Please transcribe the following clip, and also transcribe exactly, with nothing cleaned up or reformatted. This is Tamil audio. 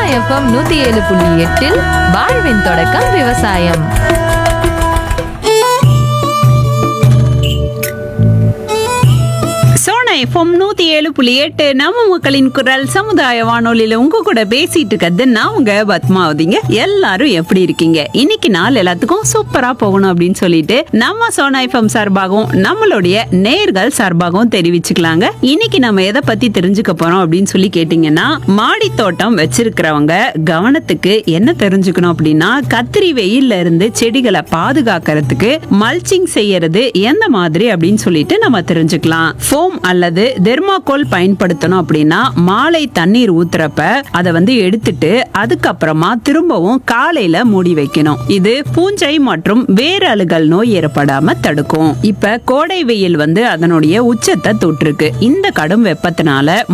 எஃப்எம் நூத்தி ஏழு புள்ளி எட்டில் வாழ்வின் தொடக்கம் விவசாயம். சோனா எஃப்எம் நூத்தி ஏழு புள்ளி எட்டு நம்ம மக்களின் குரல் சமுதாய வானொலியில உங்க கூட பேசிட்டு இருக்கிறது நான் உங்க பத்மாவதிங்க. எல்லாரும் எப்படி இருக்கீங்க? இன்னைக்கு நாள் எல்லாத்துக்கும் சூப்பரா போகணும் அப்படின்னு சொல்லிட்டு நம்ம சோனா எஃப்எம் சார்பாகவும் நம்மளுடைய நேர்கள் சார்பாகவும் தெரிவிச்சுக்கலாங்க. இன்னைக்கு நம்ம எதை பத்தி தெரிஞ்சுக்க போறோம் அப்படின்னு சொல்லி கேட்டீங்கன்னா, மாடி தோட்டம் வச்சிருக்கிறவங்க கவனத்துக்கு என்ன தெரிஞ்சுக்கணும் அப்படின்னா, கத்திரி வெயில்ல இருந்து செடிகளை பாதுகாக்கிறதுக்கு மல்ச்சிங் செய்யறது எந்த மாதிரி அப்படின்னு சொல்லிட்டு நம்ம தெரிஞ்சுக்கலாம். ஃபோம் அல்லது தெர்மாகோல் பயன்படுத்தணும் அப்படின்னா மாலை தண்ணீர் ஊத்துறப்ப அதை வந்து எடுத்துட்டு அதுக்கப்புறமா திரும்பவும் காலையில மூடி வைக்கணும். இது பூஞ்சை மற்றும் வேரழுகல் நோய் ஏற்படாம தடுக்கும். இப்ப கோடை வெயில் வந்து அதனுடைய உச்சத்தை தொட்டிருக்கு. இந்த கடும் வெப்பத்தினால